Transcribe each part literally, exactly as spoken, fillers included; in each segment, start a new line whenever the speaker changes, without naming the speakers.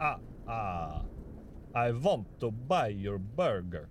ah, ah. I want to buy your burger.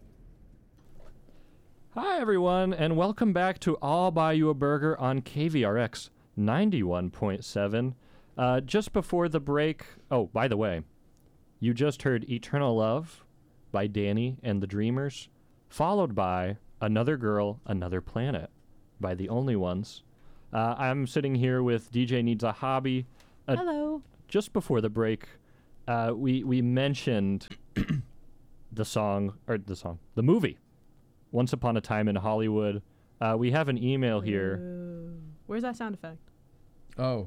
Hi, everyone, and welcome back to I'll Buy You a Burger on K V R X ninety-one point seven. Uh, just before the break, oh, by the way, you just heard Eternal Love by Danny and the Dreamers, followed by Another Girl, Another Planet by The Only Ones. Uh, I'm sitting here with D J Needs a Hobby. Uh,
Hello.
Just before the break, uh, we, we mentioned the song, or the song, the movie, Once Upon a Time in Hollywood. Uh, we have an email here.
Ooh. Where's that sound effect?
Oh,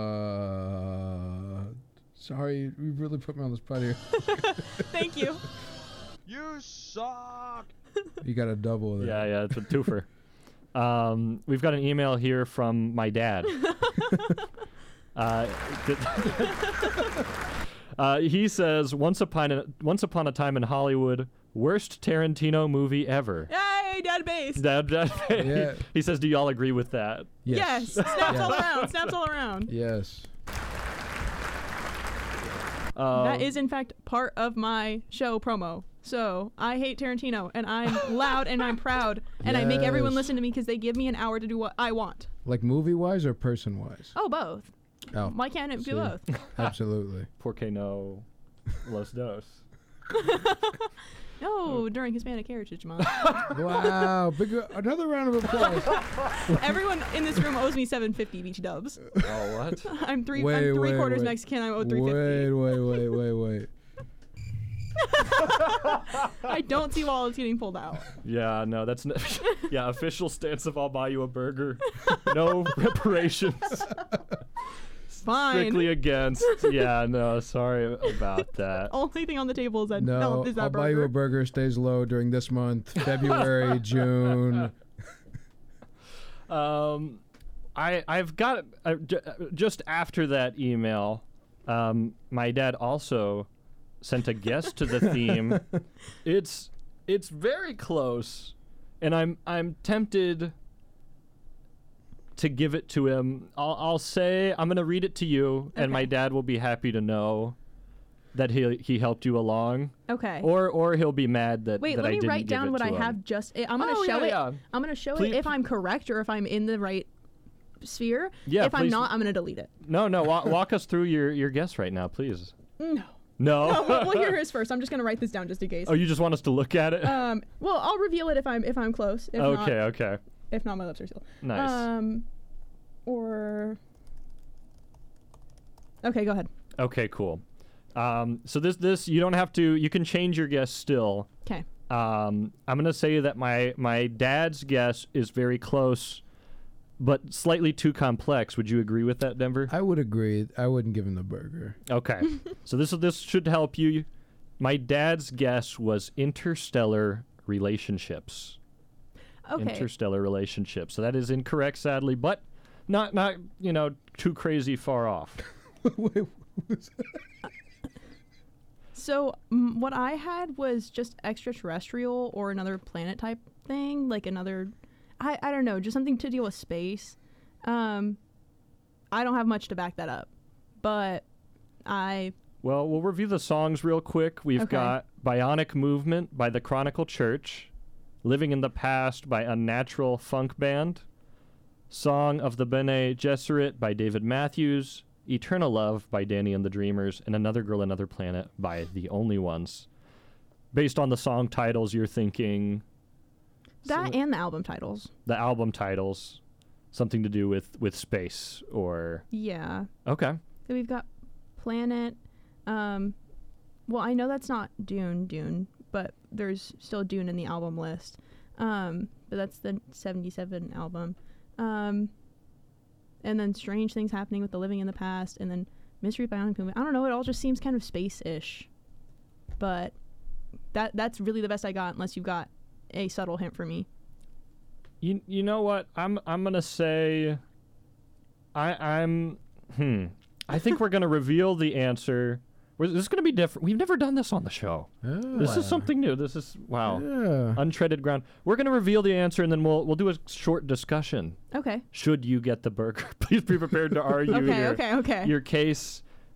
uh, sorry, you really put me on the spot here.
Thank you.
You suck!
You got a double there.
Yeah, yeah, it's a twofer. um, we've got an email here from my dad. uh, uh, he says, once upon, a, once upon a Time in Hollywood, worst Tarantino movie ever.
Yay, dad base.
Dad, dad,
Yeah.
He says, do y'all agree with that?
Yes.
Yes.
Snaps all
Yes.
around. Snaps all around.
Yes.
Um,
That is, in fact, part of my show promo. So I hate Tarantino, and I'm loud and I'm proud, and I make everyone
Yes.
listen to me because they give me an hour to do what I want.
Like movie-wise or person-wise?
Oh, both.
Oh,
Why can't it
see.
do both?
Absolutely.
Porque no los dos.
No, during Hispanic Heritage Month.
Wow. Big, another round of applause.
Everyone in this room owes me seven fifty beach dubs.
Oh, what?
I'm three.
Wait,
I'm three
wait,
quarters
wait.
Mexican. I owe three
Wait,
fifty.
wait, wait, wait, wait.
I don't see wallets getting pulled out.
Yeah, no, that's n- yeah. Official stance of I'll buy you a burger. No reparations.
Fine.
Strictly against. Yeah, no, sorry about that.
Only thing on the table is that
No,
no, is that
I'll
burger.
buy you a burger stays low during this month, February, June.
Um, I I've got uh, j- uh, just after that email, um, my dad also sent a guest to the theme. It's it's very close, and I'm I'm tempted to give it to him. I'll I'll say I'm gonna read it to you, and my
Okay.
dad will be happy to know that he he helped you along,
Okay.
or or he'll be mad that
Wait,
that
let
I
me
didn't
write
give
down
it
what
to
I
him.
have just. I'm gonna
Oh,
show
yeah,
it.
yeah.
I'm gonna show
Please-
it if I'm correct or if I'm in the right sphere.
Yeah,
If I'm
please-
not, I'm gonna delete it.
No, no, wa- walk us through your your guess right now, please.
No.
No.
No, we'll, we'll hear his first. I'm just gonna write this down just in case.
Oh, you just want us to look at it?
Um. Well, I'll reveal it if I'm if I'm close. If
okay,
Not,
okay.
if not, my lips are sealed.
Nice.
Um. Or. Okay, go ahead.
Okay, cool. Um, so this this you don't have to. You can change your guess still.
Okay.
Um, I'm gonna say that my my dad's guess is very close, but slightly too complex. Would you agree with that, Denver?
I would agree. I wouldn't give him the burger.
Okay. So this this should help you. My dad's guess was interstellar relationships.
Okay.
Interstellar relationships. So that is incorrect, sadly, but not not you know too crazy far off.
Wait,
So mm, what I had was just extraterrestrial or another planet type thing, like another, I, I don't know, just something to deal with space. Um, I don't have much to back that up, but I,
Well, we'll review the songs real quick. We've
Okay.
got Bionic Movement by the Chronicle Church, Living in the Past by Unnatural Funk Band, Song of the Bene Gesserit by David Matthews, Eternal Love by Danny and the Dreamers, and Another Girl, Another Planet by The Only Ones. Based on the song titles, you're thinking
that
So-
and the album titles.
the album titles, something to do with, with space or...
Yeah.
Okay.
So we've got Planet. Um, well, I know that's not Dune, Dune, but there's still Dune in the album list. Um, but that's the seventy-seven album. Um, and then Strange Things Happening with the Living in the Past, and then Mystery Bionic Movement. I don't know. It all just seems kind of space-ish. But that that's really the best I got, unless you've got a subtle hint for me.
You you know what? I'm I'm gonna say I I'm hmm. I think we're gonna reveal the answer. We're, this is gonna be different. We've never done this on the show. This is something new. This is wow.
Yeah.
Untreaded ground. We're gonna reveal the answer and then we'll we'll do a short discussion.
Okay.
Should you get the burger? Please be prepared to argue
Okay,
your,
okay, okay.
your case.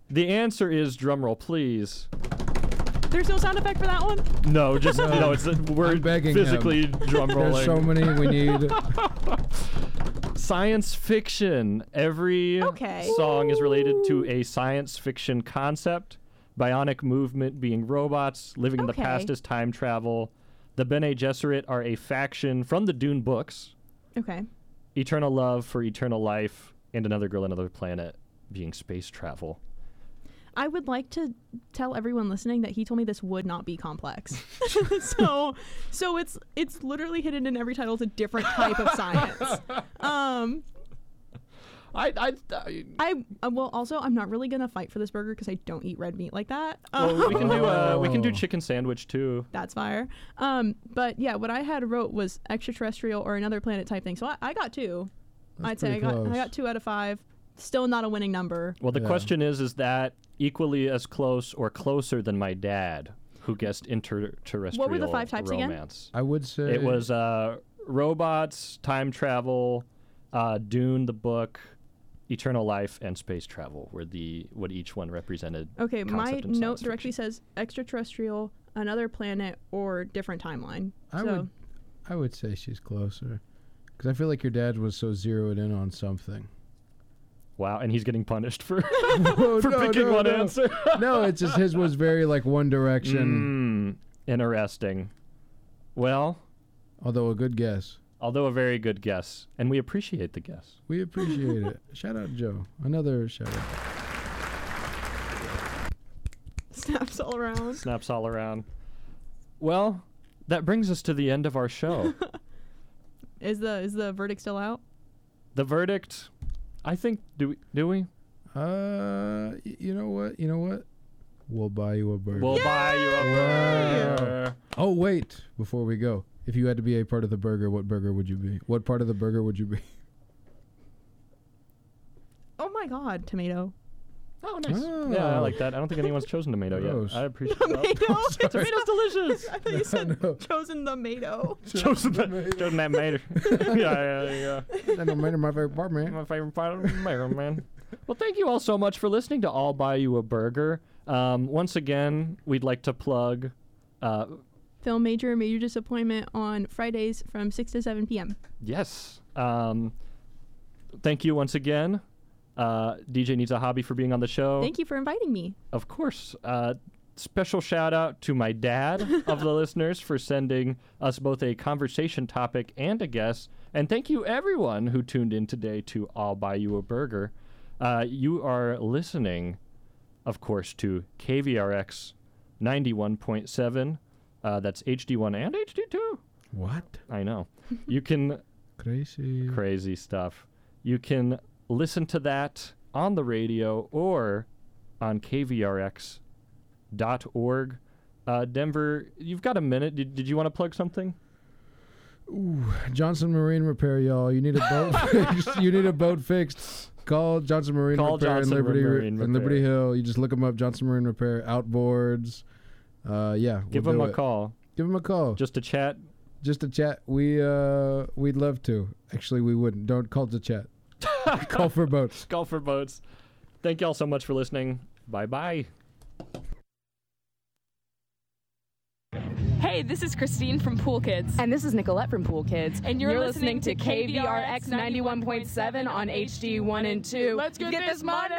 The answer is, drumroll please.
There's no sound effect for that one?
No, just,
No.
you know, it's a, we're
I'm begging
physically drum rolling.
There's so many we need.
Science fiction. Every
Okay.
song is related to a science fiction concept. Bionic movement being robots. Living in the
Okay.
past is time travel. The Bene Gesserit are a faction from the Dune books.
Okay.
Eternal love for eternal life. And Another Girl, Another Planet being space travel.
I would like to tell everyone listening that he told me this would not be complex. so so it's it's literally hidden in every title. It's a different type of science. Um
I, I, I
I uh, well also I'm not really going to fight for this burger cuz I don't eat red meat like that.
well,
Um,
we can do uh, we can do
Oh.
chicken sandwich too.
That's fire. Um but yeah, what I had wrote was extraterrestrial or another planet type thing. So I, I got two.
That's
I'd say I
pretty
got
close.
I got two out of five. Still not a winning number.
Well, the
Yeah.
question is, is that equally as close or closer than my dad, who guessed interterrestrial
What were the five types again?
romance?
I would say
It was uh, robots, time travel, uh, Dune the book, eternal life, and space travel were the what each one represented.
Okay, my
concept in
note
science
directly
fiction.
says extraterrestrial, another planet, or different timeline.
I
so
would I would say she's closer. Because I feel like your dad was so zeroed in on something.
Wow, and he's getting punished for
Oh,
for
no,
picking
no,
one
no.
answer.
No, it's just his was very like one direction.
Mm, interesting. Well,
Although a good guess.
although a very good guess, and we appreciate the guess.
We appreciate it. Shout out Joe. Another shout out.
snaps all around.
Snaps all around. Well, that brings us to the end of our show.
Is the is the verdict still out?
The verdict, I think, do we? Do we?
Uh, y- you know what? You know what? We'll buy you a burger.
We'll buy you a burger.
Oh wait, before we go, if you had to be a part of the burger, what burger would you be? What part of the burger would you be?
Oh my God, tomato.
Oh, nice.
Oh.
Yeah, I like that. I don't think anyone's chosen tomato
Gross.
yet. I appreciate
Tomato.
that. Tomato's delicious.
I thought you said
No.
chosen the tomato.
chosen, that, chosen that mater. yeah, yeah, yeah.
That don't matter, my favorite part, man.
My favorite part of the mater, man. Well, thank you all so much for listening to I'll Buy You a Burger. Um, once again, we'd like to plug. Uh,
Film major, major disappointment on Fridays from six to seven p.m.
yes. Um, thank you once again. Uh, D J Needs a Hobby for being on the show.
Thank you for inviting me.
Of course. Uh, special shout out to my dad of the listeners for sending us both a conversation topic and a guest. And thank you everyone who tuned in today to I'll Buy You a Burger. Uh, you are listening, of course, to K V R X ninety-one point seven. Uh, that's H D one and H D two.
What?
I know. You can
Crazy.
crazy stuff. You can listen to that on the radio or on K V R X dot org. Uh, Denver, you've got a minute. Did, did you want to plug something?
Ooh, Johnson Marine Repair, y'all. You need a boat fixed. You need a boat fixed. Call Johnson Marine
Call
Repair
Johnson
in Liberty
Marine
in Liberty
Repair.
Hill. You just look them up. Johnson Marine Repair outboards. Uh, yeah.
Give
we'll
them
do
a
it.
call.
Give them a call.
Just to chat.
Just to chat. We uh, we'd love to. Actually, we wouldn't. Don't call to chat. Call for boats.
Call for boats. Thank y'all so much for listening. Bye-bye.
Hey, this is Christine from Pool Kids.
And this is Nicolette from Pool Kids.
And you're
listening,
listening
to
to
K V R X ninety-one point seven on H D one and two.
Let's get this
money!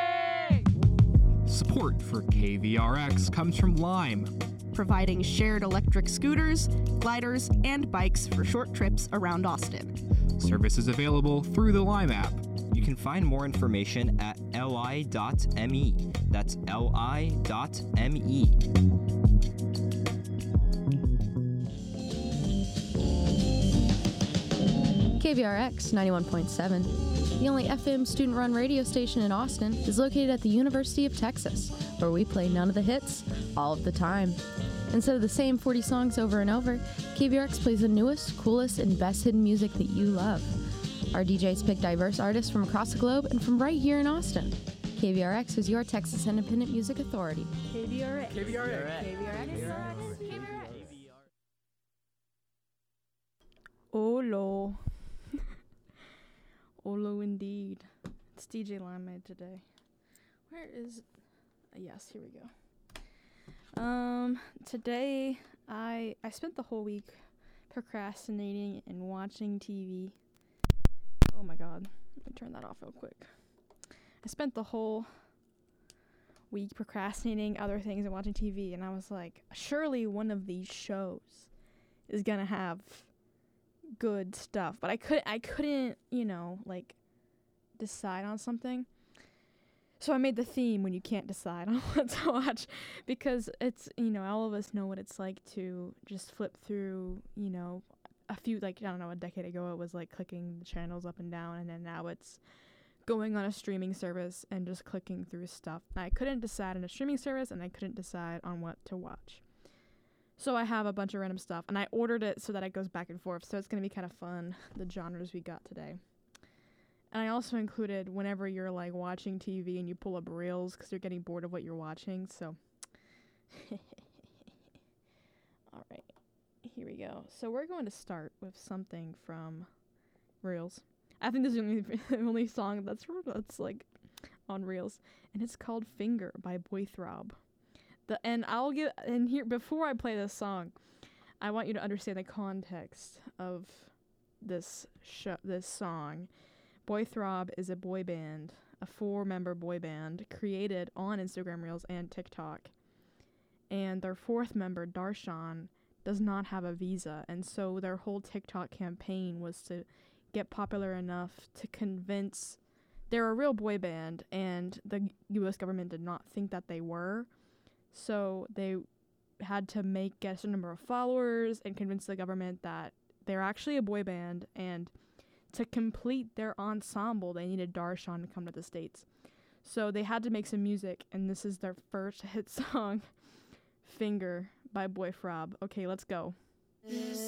Support for K V R X comes from Lime.
Providing shared electric scooters, gliders, and bikes for short trips around Austin.
Service is available through the Lime app.
You can find more information at L I dot M E. That's L I dot M E.
K V R X ninety-one point seven, the only F M student-run radio station in Austin, is located at the University of Texas, where we play none of the hits, all of the time. Instead of the same forty songs over and over, K V R X plays the newest, coolest, and best hidden music that you love. Our D Js pick diverse artists from across the globe and from right here in Austin. K V R X is your Texas Independent Music Authority.
K V R X.
K V R X.
K V R X.
Olo. Olo indeed. It's D J Limelight today. Where is
yes, here we go. Um, today I I spent the whole week procrastinating and watching T V. Oh my god, let me turn that off real quick. I spent the whole week procrastinating other things and watching T V, and I was like, surely one of these shows is gonna have good stuff, but I could I couldn't, you know, like decide on something. So I made the theme when you can't decide on what to watch, because it's, you know, all of us know what it's like to just flip through, you know, a few, like, I don't know, a decade ago it was like clicking the channels up and down, and then now it's going on a streaming service and just clicking through stuff. I couldn't decide on a streaming service, and I couldn't decide on what to watch. So I have a bunch of random stuff, and I ordered it so that it goes back and forth, so it's going to be kind of fun, the genres we got today. And I also included whenever you're, like, watching T V and you pull up Reels because you're getting bored of what you're watching, so. All right, here we go. So we're going to start with something from Reels. I think this is the only, the only song that's, that's, like, on Reels, and it's called Finger by Boythrob. The and I'll get and here before I play this song, I want you to understand the context of this sh- this song. Boythrob is a boy band, a four-member boy band created on Instagram Reels and TikTok. And their fourth member, Darshan, does not have a visa, and so their whole TikTok campaign was to get popular enough to convince they're a real boy band, and the U S government did not think that they were. So they had to make a certain number of followers and convince the government that they're actually a boy band, and to complete their ensemble, they needed Darshan to come to the States. So they had to make some music, and this is their first hit song, Finger by Boythrob. Okay, let's go.